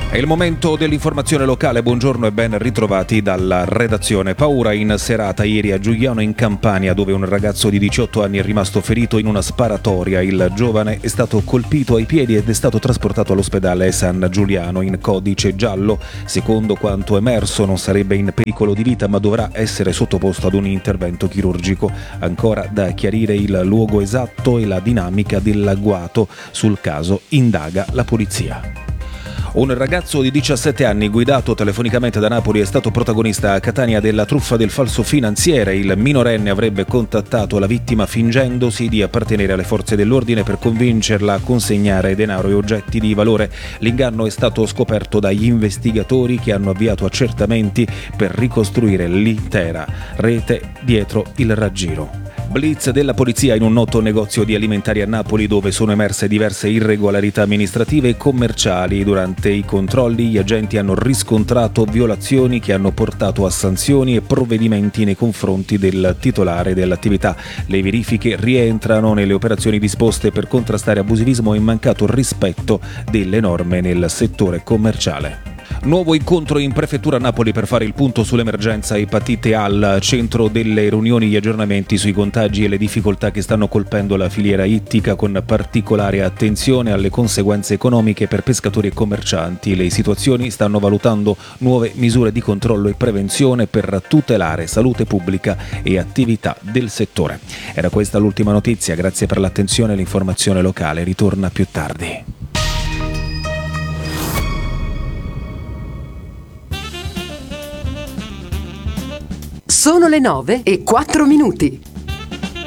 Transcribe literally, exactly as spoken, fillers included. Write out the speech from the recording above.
È il momento dell'informazione locale, buongiorno e ben ritrovati dalla redazione. Paura in serata ieri a Giugliano in Campania, dove un ragazzo di diciotto anni è rimasto ferito in una sparatoria. Il giovane è stato colpito ai piedi ed è stato trasportato all'ospedale San Giuliano in codice giallo. Secondo quanto emerso non sarebbe in pericolo di vita, ma dovrà essere sottoposto ad un intervento chirurgico. Ancora da chiarire il luogo esatto e la dinamica dell'agguato. Sul caso indaga la polizia. Un ragazzo di diciassette anni guidato telefonicamente da Napoli è stato protagonista a Catania della truffa del falso finanziere. Il minorenne avrebbe contattato la vittima fingendosi di appartenere alle forze dell'ordine per convincerla a consegnare denaro e oggetti di valore. L'inganno è stato scoperto dagli investigatori che hanno avviato accertamenti per ricostruire l'intera rete dietro il raggiro. Blitz della polizia in un noto negozio di alimentari a Napoli, dove sono emerse diverse irregolarità amministrative e commerciali. Durante i controlli gli agenti hanno riscontrato violazioni che hanno portato a sanzioni e provvedimenti nei confronti del titolare dell'attività. Le verifiche rientrano nelle operazioni disposte per contrastare abusivismo e mancato rispetto delle norme nel settore commerciale. Nuovo incontro in prefettura Napoli per fare il punto sull'emergenza epatite A. Al centro delle riunioni gli aggiornamenti sui contagi e le difficoltà che stanno colpendo la filiera ittica, con particolare attenzione alle conseguenze economiche per pescatori e commercianti. Le situazioni stanno valutando nuove misure di controllo e prevenzione per tutelare salute pubblica e attività del settore. Era questa l'ultima notizia, grazie per l'attenzione. L'informazione locale ritorna più tardi. Sono le nove e quattro minuti.